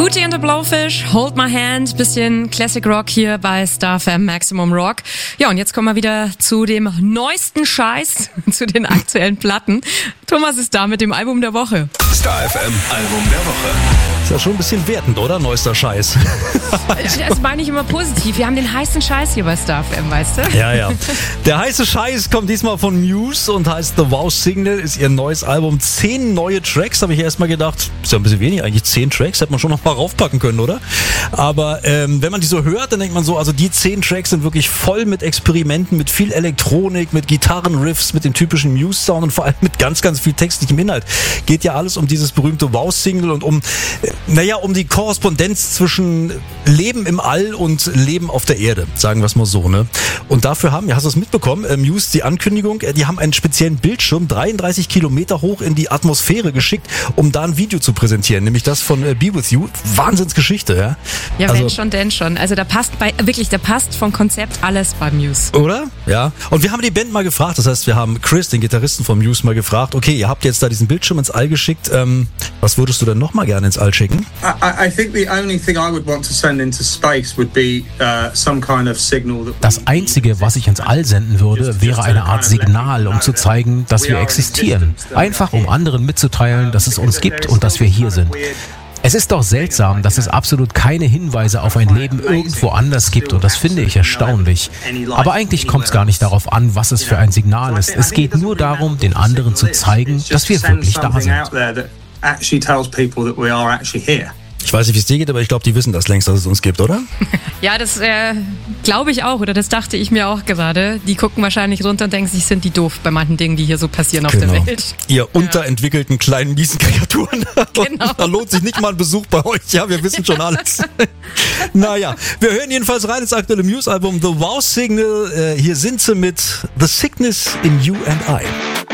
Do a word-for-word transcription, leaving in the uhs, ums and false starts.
Hootie and the Blowfish, Hold My Hand, bisschen Classic Rock hier bei Star F M Maximum Rock. Ja, und jetzt kommen wir wieder zu dem neuesten Scheiß, zu den aktuellen Platten. Thomas ist da mit dem Album der Woche. Star F M Album der Woche. Ist ja schon ein bisschen wertend, oder? Neuester Scheiß. Das meine ich immer positiv. Wir haben den heißen Scheiß hier bei Star F M, weißt du? Ja, ja. Der heiße Scheiß kommt diesmal von Muse und heißt The Wow Signal, ist ihr neues Album. Zehn neue Tracks, habe ich erst mal gedacht. Ist ja ein bisschen wenig eigentlich. Zehn Tracks hätte man schon noch mal raufpacken können, oder? Aber ähm, wenn man die so hört, dann denkt man so, also die zehn Tracks sind wirklich voll mit Experimenten, mit viel Elektronik, mit Gitarrenriffs, mit dem typischen Muse-Sound und vor allem mit ganz, ganz viel textlichem Inhalt. Geht ja alles um dieses berühmte Wow Signal und um, äh, naja, um die Korrespondenz zwischen Leben im All und Leben auf der Erde, sagen wir es mal so, ne? Und dafür haben, ja, hast du es mitbekommen, äh, Muse, die Ankündigung, äh, die haben einen speziellen Bildschirm dreiunddreißig Kilometer hoch in die Atmosphäre geschickt, um da ein Video zu präsentieren, nämlich das von äh, Be With You. Wahnsinnsgeschichte, ja? Ja, also, wenn schon, denn schon. Also da passt bei, wirklich, da passt vom Konzept alles bei Muse. Oder? Ja. Und wir haben die Band mal gefragt, das heißt, wir haben Chris, den Gitarristen von Muse, mal gefragt, okay, ihr habt jetzt da diesen Bildschirm ins All geschickt, ähm, was würdest du denn noch mal gerne ins All schicken? I, I think the only thing I would want to send into space would be uh, some kind of signal that Das Einzige, was ich ins All senden würde, wäre eine Art Signal, um zu zeigen, dass wir existieren. Einfach um anderen mitzuteilen, dass es uns gibt und dass wir hier sind. Es ist doch seltsam, dass es absolut keine Hinweise auf ein Leben irgendwo anders gibt und das finde ich erstaunlich. Aber eigentlich kommt es gar nicht darauf an, was es für ein Signal ist. Es geht nur darum, den anderen zu zeigen, dass wir wirklich da sind. Ich weiß nicht, wie es dir geht, aber ich glaube, die wissen das längst, dass es uns gibt, oder? Ja, das äh, glaube ich auch, oder das dachte ich mir auch gerade. Die gucken wahrscheinlich runter und denken sich, sind die doof bei manchen Dingen, die hier so passieren auf Genau. der Welt. Ihr Ja. unterentwickelten kleinen miesen Kreaturen. Genau. Da lohnt sich nicht mal ein Besuch bei euch. Ja, wir wissen schon alles. Naja, wir hören jedenfalls rein ins aktuelle Muse-Album The Wow Signal. Äh, hier sind sie mit The Sickness in You and I.